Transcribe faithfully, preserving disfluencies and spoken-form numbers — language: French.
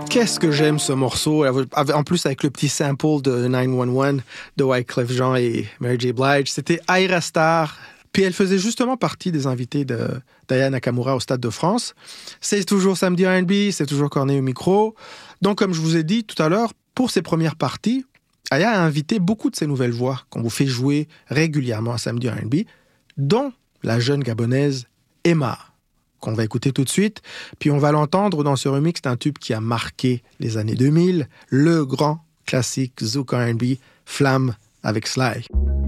Qu'est-ce que j'aime ce morceau, en plus avec le petit sample de neuf un un de Wyclef Jean et Mary J. Blige. C'était Aira Star, puis elle faisait justement partie des invités de d'Aya Nakamura au Stade de France. C'est toujours Samedi R and B, c'est toujours Corneille au micro. Donc comme je vous ai dit tout à l'heure, pour ses premières parties, Aya a invité beaucoup de ses nouvelles voix qu'on vous fait jouer régulièrement à Samedi R and B, dont la jeune gabonaise Emma, qu'on va écouter tout de suite, puis on va l'entendre dans ce remix d'un tube qui a marqué les années deux mille, le grand classique Zouk R and B, Flamme avec Sly.